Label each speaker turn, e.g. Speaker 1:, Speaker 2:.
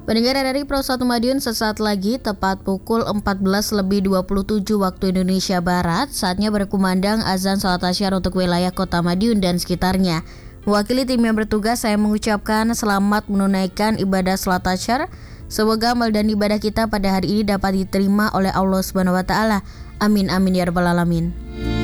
Speaker 1: Pendengar dari Pro 1 Madiun, sesaat lagi tepat pukul 14:27 waktu Indonesia Barat, saatnya berkumandang azan salat Asyar untuk wilayah Kota Madiun dan sekitarnya. Mewakili tim yang bertugas, saya mengucapkan selamat menunaikan ibadah salat Asyar. Semoga amal dan ibadah kita pada hari ini dapat diterima oleh Allah Subhanahu wa taala. Amin amin ya rabbal alamin.